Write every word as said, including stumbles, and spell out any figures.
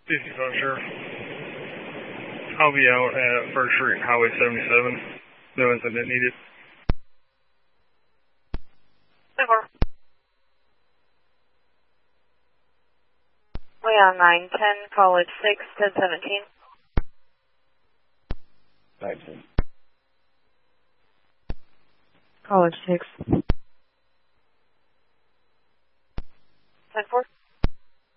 fifty-five, Sheriff. I'll be out at First Street, Highway seventy-seven. No incident needed. Over. We on nine ten, College six, ten seventeen. nine ten. College six.